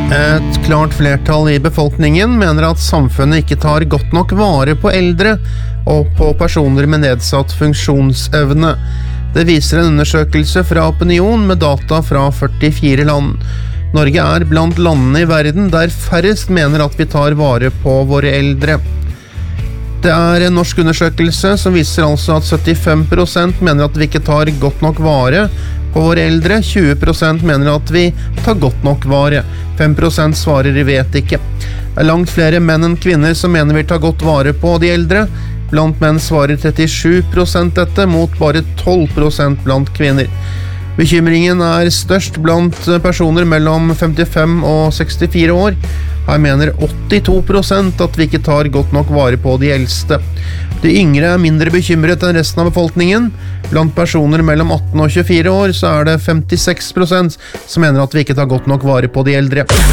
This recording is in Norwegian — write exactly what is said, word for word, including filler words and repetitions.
Et klart flertall i befolkningen mener at samfunnet ikke tar godt nok vare på eldre og på personer med nedsatt funksjonsevne. Det viser en undersøkelse fra Opinion med data fra førtifire land. Norge er blant landene i verden der færrest mener at vi tar vare på våre eldre. Det er en norsk undersøkelse som viser altså at syttifem prosent mener at vi ikke tar godt nok vare på våre eldre, tjue prosent mener at vi tar godt nok vare, fem prosent svarer vi vet ikke. Det er langt flere menn enn kvinner som mener vi tar godt vare på de eldre. Blant menn svarer trettisju prosent dette, mot bare tolv prosent blant kvinner. Bekymringen er størst blant personer mellom femtifem og sekstifire år. Her mener åttito prosent at vi ikke tar godt nok vare på de eldste. De yngre er mindre bekymret enn resten av befolkningen. Blant personer mellom atten og tjuefire år så er det femtiseks prosent som mener at vi ikke tar godt nok vare på de eldre.